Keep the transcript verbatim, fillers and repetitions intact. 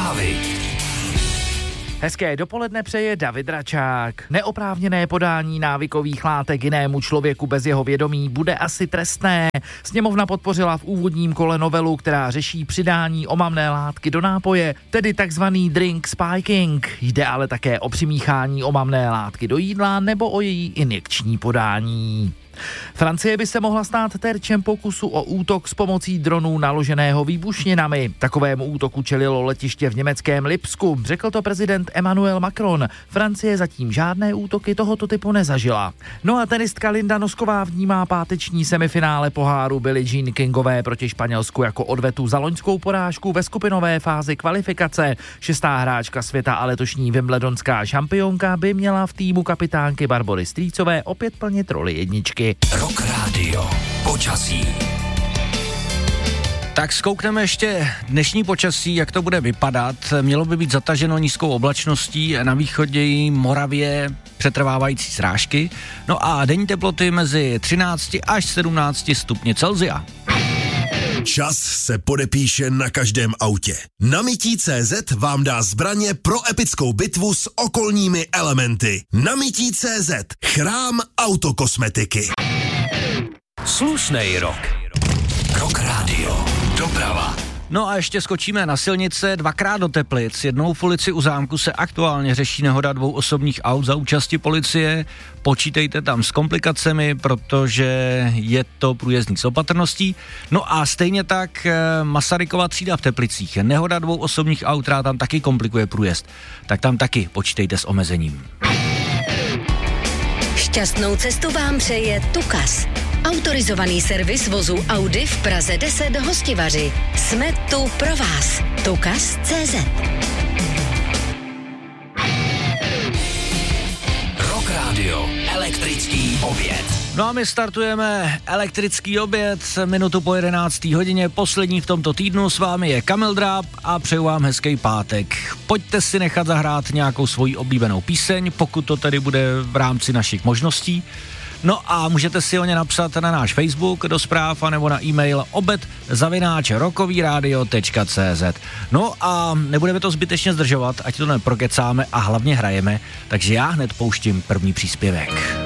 zprávy. Hezké dopoledne přeje David Račák. Neoprávněné podání návykových látek jinému člověku bez jeho vědomí bude asi trestné. Sněmovna podpořila v úvodním kole novelu, která řeší přidání omamné látky do nápoje, tedy takzvaný drink spiking. Jde ale také o přimíchání omamné látky do jídla nebo o její injekční podání. Francie by se mohla stát terčem pokusu o útok s pomocí dronů naloženého výbušninami. Takovému útoku čelilo letiště v německém Lipsku, řekl to prezident Emmanuel Macron. Francie zatím žádné útoky tohoto typu nezažila. No a tenistka Linda Nosková vnímá páteční semifinále poháru Billie Jean Kingové proti Španělsku jako odvetu za loňskou porážku ve skupinové fázi kvalifikace. Šestá hráčka světa a letošní wimbledonská šampionka by měla v týmu kapitánky Barbory Strýcové opět plnit roli jedničky. Rock Radio. Počasí. Tak zkoukneme ještě dnešní počasí, jak to bude vypadat. Mělo by být zataženo nízkou oblačností, na východě i Moravě přetrvávající srážky. No a denní teploty mezi třináct až sedmnáct stupně Celsia. Čas se podepíše na každém autě. Namití tečka cé zet vám dá zbraně pro epickou bitvu s okolními elementy. Namití tečka cé zet. Chrám autokosmetiky. Slušnej rok. Rock Radio. Doprava. No a ještě skočíme na silnice dvakrát do Teplic. Jednou v ulici U Zámku se aktuálně řeší nehoda dvou osobních aut za účasti policie. Počítejte tam s komplikacemi, protože je to průjezdný s opatrností. No a stejně tak Masarykova třída v Teplicích. Nehoda dvou osobních aut, která tam taky komplikuje průjezd. Tak tam taky počítejte s omezením. Šťastnou cestu vám přeje Tukas. Autorizovaný servis vozu Audi v Praze deset Hostivaři. Jsme tu pro vás. Tukas tečka cé zet. Rock Radio. Elektrický oběd. No a my startujeme elektrický oběd minutu po jedenácté hodině, poslední v tomto týdnu. S vámi je Kamil Dráb a přeju vám hezký pátek. Pojďte si nechat zahrát nějakou svoji oblíbenou píseň, pokud to tedy bude v rámci našich možností. No a můžete si o ně napsat na náš Facebook do zpráv anebo na e-mail obed zavináč rokovýradio tečka cé zet. No a nebudeme to zbytečně zdržovat, ať to neprokecáme a hlavně hrajeme, takže já hned pouštím první příspěvek.